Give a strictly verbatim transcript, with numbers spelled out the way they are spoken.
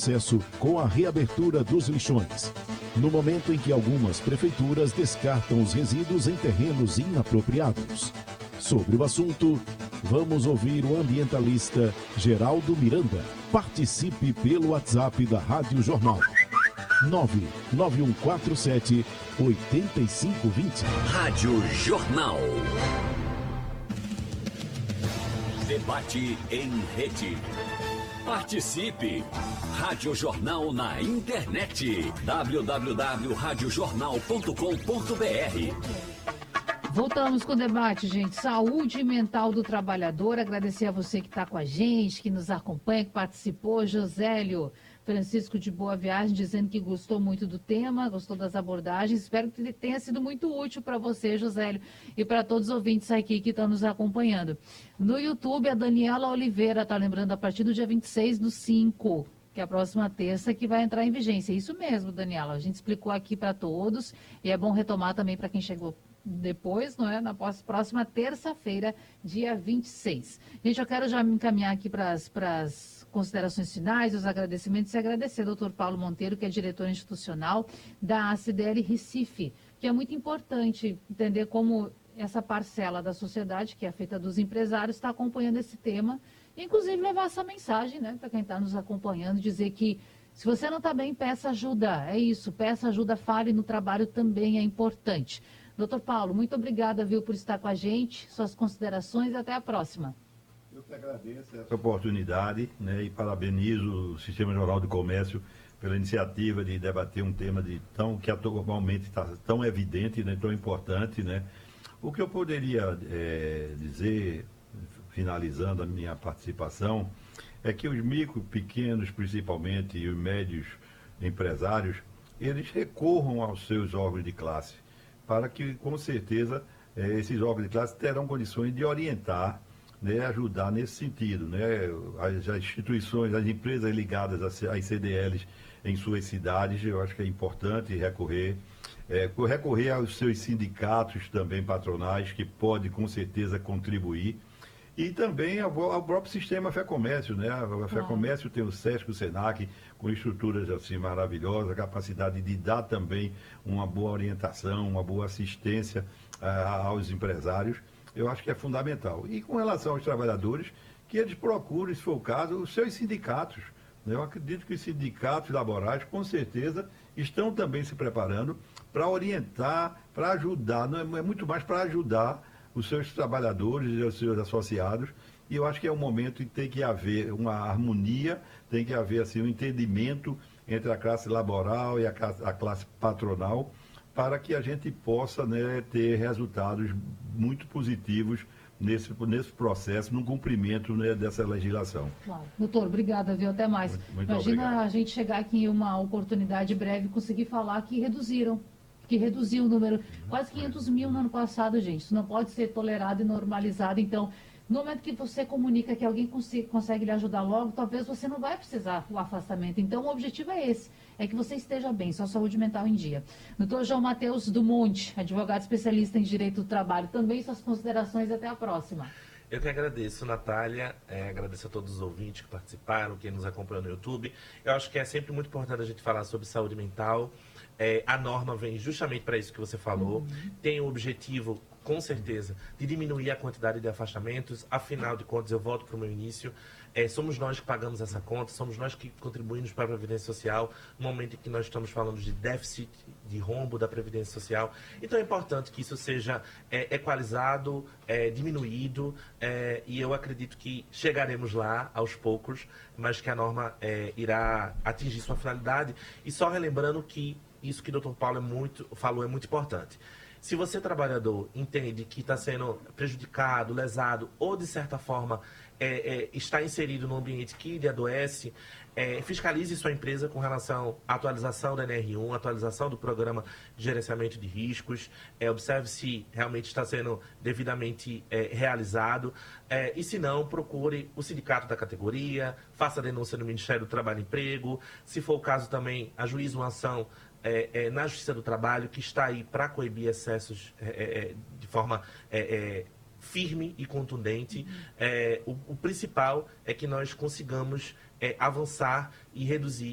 processo com a reabertura dos lixões, no momento em que algumas prefeituras descartam os resíduos em terrenos inapropriados. Sobre o assunto, vamos ouvir o ambientalista Geraldo Miranda. Participe pelo WhatsApp da Rádio Jornal. nove nove um quatro sete oito cinco dois zero. Rádio Jornal. Debate em rede. Participe! Rádio Jornal na internet. w w w ponto rádio jornal ponto com ponto b r. Voltamos com o debate, gente. Saúde mental do trabalhador. Agradecer a você que está com a gente, que nos acompanha, que participou. Josélio Francisco de Boa Viagem, dizendo que gostou muito do tema, gostou das abordagens. Espero que tenha sido muito útil para você, Josélio, e para todos os ouvintes aqui que estão nos acompanhando. No YouTube, a Daniela Oliveira está lembrando a partir do dia vinte e seis do cinco, que é a próxima terça, que vai entrar em vigência. Isso mesmo, Daniela. A gente explicou aqui para todos e é bom retomar também para quem chegou depois, não é? Na próxima terça-feira, dia vinte e seis. Gente, eu quero já me encaminhar aqui para as considerações finais, os agradecimentos e agradecer ao doutor Paulo Monteiro, que é diretor institucional da A C D L Recife, que é muito importante entender como essa parcela da sociedade, que é feita dos empresários, está acompanhando esse tema, e inclusive levar essa mensagem, né, para quem está nos acompanhando, dizer que se você não está bem, peça ajuda. É isso, peça ajuda, fale no trabalho também é importante. Doutor Paulo, muito obrigada, viu, por estar com a gente, suas considerações e até a próxima. Eu que agradeço essa oportunidade, né, e parabenizo o Sistema Jornal do Comércio pela iniciativa de debater um tema de tão, que atualmente está tão evidente, né, tão importante. Né. O que eu poderia é, dizer, finalizando a minha participação, é que os micro, pequenos principalmente, e os médios empresários, eles recorram aos seus órgãos de classe, para que, com certeza, eh, esses órgãos de classe terão condições de orientar, né, ajudar nesse sentido. Né, as, as instituições, as empresas ligadas às, às C D Ls em suas cidades, eu acho que é importante recorrer, eh, recorrer aos seus sindicatos também patronais, que pode, com certeza, contribuir, e também ao, ao próprio sistema Fé Comércio, né? A Fé Comércio tem o SESC, o SENAC, com estruturas assim maravilhosas, a capacidade de dar também uma boa orientação, uma boa assistência ah, aos empresários. Eu acho que é fundamental. E com relação aos trabalhadores, que eles procurem, se for o caso, os seus sindicatos. Né? Eu acredito que os sindicatos laborais, com certeza, estão também se preparando para orientar, para ajudar, não é, é muito mais para ajudar os seus trabalhadores e os seus associados, e eu acho que é um momento em que tem que haver uma harmonia, tem que haver assim, um entendimento entre a classe laboral e a classe, a classe patronal, para que a gente possa, né, ter resultados muito positivos nesse, nesse processo, no cumprimento, né, dessa legislação. Claro. Doutor, obrigada, viu? Até mais. Muito, muito Imagina obrigado. A gente chegar aqui em uma oportunidade breve e conseguir falar que reduziram. que reduziu o número, quase quinhentos mil no ano passado, gente. Isso não pode ser tolerado e normalizado. Então, no momento que você comunica que alguém consegue, consegue lhe ajudar logo, talvez você não vai precisar o afastamento. Então, o objetivo é esse, é que você esteja bem, sua saúde mental em dia. Doutor João Matheus Dumont, advogado especialista em Direito do Trabalho, também suas considerações, até a próxima. Eu que agradeço, Natália, é, agradeço a todos os ouvintes que participaram, quem nos acompanhou no YouTube. Eu acho que é sempre muito importante a gente falar sobre saúde mental. É, a norma vem justamente para isso que você falou. Uhum. Tem o objetivo, com certeza, de diminuir a quantidade de afastamentos. Afinal de contas, eu volto para o meu início. É, somos nós que pagamos essa conta, somos nós que contribuímos para a Previdência Social, no momento em que nós estamos falando de déficit, de rombo da Previdência Social. Então é importante que isso seja é, equalizado, é, diminuído, é, e eu acredito que chegaremos lá aos poucos, mas que a norma é, irá atingir sua finalidade. E só relembrando que isso que o doutor Paulo é muito, falou é muito importante. Se você, trabalhador, entende que está sendo prejudicado, lesado, ou de certa forma é, é, está inserido num ambiente que lhe adoece, é, fiscalize sua empresa com relação à atualização da N R um, atualização do programa de gerenciamento de riscos, é, observe se realmente está sendo devidamente é, realizado, é, e se não, procure o sindicato da categoria, faça a denúncia no Ministério do Trabalho e Emprego, se for o caso também, ajuize uma ação É, é, na Justiça do Trabalho, que está aí para coibir excessos é, é, de forma é, é, firme e contundente. É, o, o principal é que nós consigamos é, avançar e reduzir